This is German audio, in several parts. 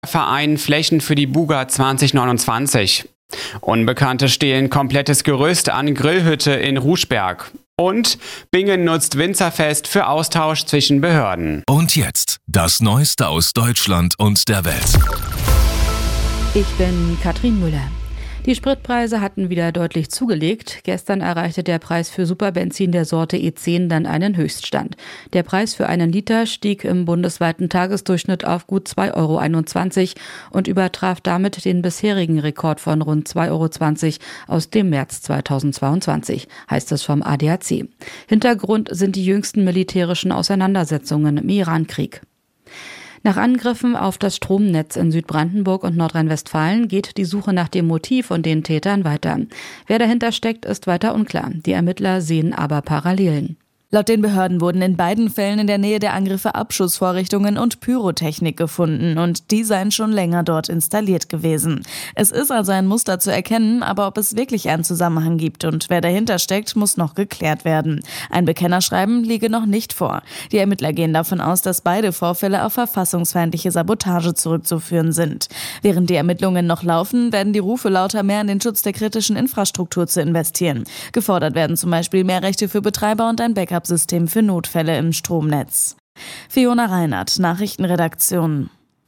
Verein Flächen für die Buga 2029. Unbekannte stehlen komplettes Gerüst an Grillhütte in Ruschberg. Und Bingen nutzt Winzerfest für Austausch zwischen Behörden. Und jetzt das Neueste aus Deutschland und der Welt. Ich bin Katrin Müller. Die Spritpreise hatten wieder deutlich zugelegt. Gestern erreichte der Preis für Superbenzin der Sorte E10 dann einen Höchststand. Der Preis für einen Liter stieg im bundesweiten Tagesdurchschnitt auf gut 2,21 € und übertraf damit den bisherigen Rekord von rund 2,20 € aus dem März 2022, heißt es vom ADAC. Hintergrund sind die jüngsten militärischen Auseinandersetzungen im Irankrieg. Nach Angriffen auf das Stromnetz in Südbrandenburg und Nordrhein-Westfalen geht die Suche nach dem Motiv und den Tätern weiter. Wer dahinter steckt, ist weiter unklar. Die Ermittler sehen aber Parallelen. Laut den Behörden wurden in beiden Fällen in der Nähe der Angriffe Abschussvorrichtungen und Pyrotechnik gefunden und die seien schon länger dort installiert gewesen. Es ist also ein Muster zu erkennen, aber ob es wirklich einen Zusammenhang gibt und wer dahinter steckt, muss noch geklärt werden. Ein Bekennerschreiben liege noch nicht vor. Die Ermittler gehen davon aus, dass beide Vorfälle auf verfassungsfeindliche Sabotage zurückzuführen sind. Während die Ermittlungen noch laufen, werden die Rufe lauter, mehr in den Schutz der kritischen Infrastruktur zu investieren. Gefordert werden zum Beispiel mehr Rechte für Betreiber und ein Backup-System für Notfälle im Stromnetz. Fiona Reinhardt, Nachrichtenredaktion.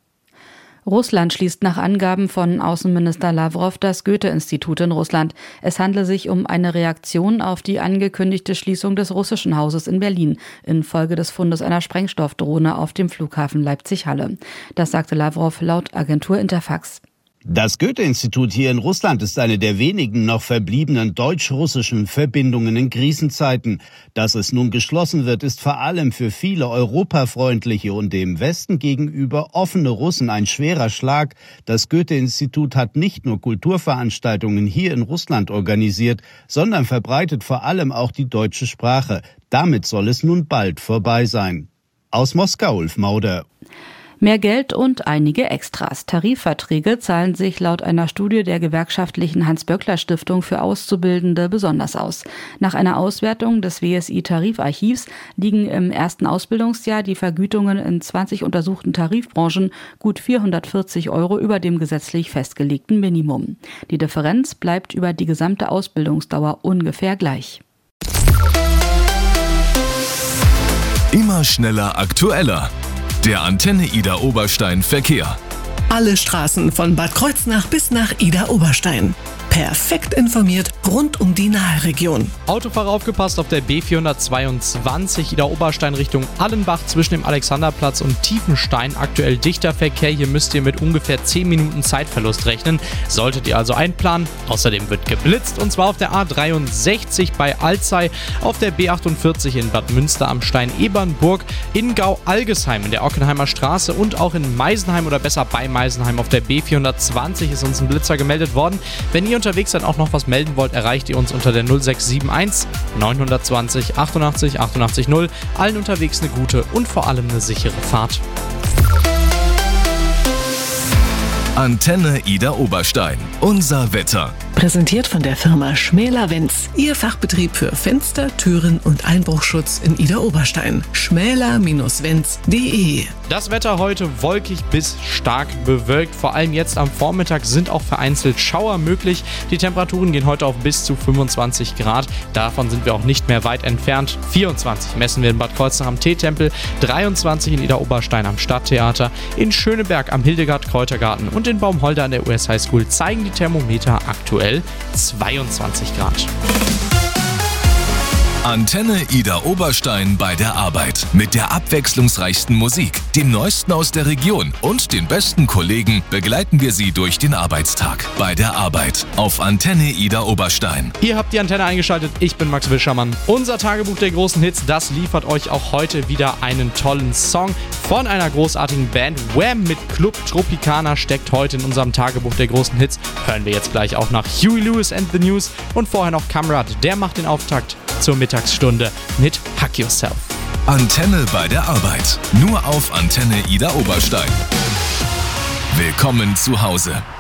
Russland schließt nach Angaben von Außenminister Lavrov das Goethe-Institut in Russland. Es handle sich um eine Reaktion auf die angekündigte Schließung des russischen Hauses in Berlin infolge des Fundes einer Sprengstoffdrohne auf dem Flughafen Leipzig-Halle. Das sagte Lavrov laut Agentur Interfax. Das Goethe-Institut hier in Russland ist eine der wenigen noch verbliebenen deutsch-russischen Verbindungen in Krisenzeiten. Dass es nun geschlossen wird, ist vor allem für viele europafreundliche und dem Westen gegenüber offene Russen ein schwerer Schlag. Das Goethe-Institut hat nicht nur Kulturveranstaltungen hier in Russland organisiert, sondern verbreitet vor allem auch die deutsche Sprache. Damit soll es nun bald vorbei sein. Aus Moskau, Ulf Mauder. Mehr Geld und einige Extras. Tarifverträge zahlen sich laut einer Studie der gewerkschaftlichen Hans-Böckler-Stiftung für Auszubildende besonders aus. Nach einer Auswertung des WSI-Tarifarchivs liegen im ersten Ausbildungsjahr die Vergütungen in 20 untersuchten Tarifbranchen gut 440 € über dem gesetzlich festgelegten Minimum. Die Differenz bleibt über die gesamte Ausbildungsdauer ungefähr gleich. Immer schneller, aktueller. Der Antenne Ida Oberstein Verkehr. Alle Straßen von Bad Kreuznach bis nach Ida Oberstein. Perfekt informiert rund um die Naheregion. Autofahrer aufgepasst auf der B422 Ida Oberstein Richtung Allenbach zwischen dem Alexanderplatz und Tiefenstein. Aktuell dichter Verkehr. Hier müsst ihr mit ungefähr 10 Minuten Zeitverlust rechnen. Solltet ihr also einplanen. Außerdem wird geblitzt und zwar auf der A63 bei Alzey, auf der B48 in Bad Münster am Stein-Ebernburg, in Gau-Algesheim in der Ockenheimer Straße und auch in Meisenheim oder besser bei Meisenheim auf der B420 ist uns ein Blitzer gemeldet worden. Wenn ihr unterwegs seid auch noch was melden wollt, erreicht ihr uns unter der 0671 920 88 88 0. Allen unterwegs eine gute und vor allem eine sichere Fahrt. Antenne Ida Oberstein. Unser Wetter. Präsentiert von der Firma Schmäler-Wenz. Ihr Fachbetrieb für Fenster, Türen und Einbruchschutz in Ida Oberstein. schmäler-wenz.de. Das Wetter heute wolkig bis stark bewölkt. Vor allem jetzt am Vormittag sind auch vereinzelt Schauer möglich. Die Temperaturen gehen heute auf bis zu 25 Grad. Davon sind wir auch nicht mehr weit entfernt. 24 messen wir in Bad Kreuznach am Teetempel, 23 in Ida Oberstein am Stadttheater, in Schöneberg am Hildegard-Kräutergarten und in Baumholder an der US High School zeigen die Thermometer aktuell 22 Grad. Antenne Ida Oberstein bei der Arbeit. Mit der abwechslungsreichsten Musik, dem Neuesten aus der Region und den besten Kollegen begleiten wir Sie durch den Arbeitstag. Bei der Arbeit auf Antenne Ida Oberstein. Ihr habt die Antenne eingeschaltet, ich bin Max Wischermann. Unser Tagebuch der großen Hits, das liefert euch auch heute wieder einen tollen Song von einer großartigen Band. Wham! Mit Club Tropicana steckt heute in unserem Tagebuch der großen Hits. Hören wir jetzt gleich auch nach Huey Lewis and the News und vorher noch Kamrat, der macht den Auftakt zur Mittagsstunde mit Hack Yourself. Antenne bei der Arbeit. Nur auf Antenne Ida Oberstein. Willkommen zu Hause.